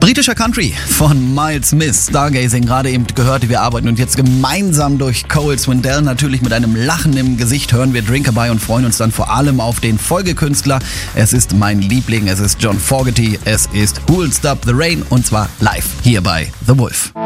Britischer Country von Miles Smith, Stargazing, gerade eben gehört. Wir arbeiten und jetzt gemeinsam durch Cole Swindell, natürlich mit einem Lachen im Gesicht, hören wir Drinkabye und freuen uns dann vor allem auf den Folgekünstler. Es ist mein Liebling, es ist John Fogerty, es ist Who'll Stop the Rain und zwar live hier bei The Wolf.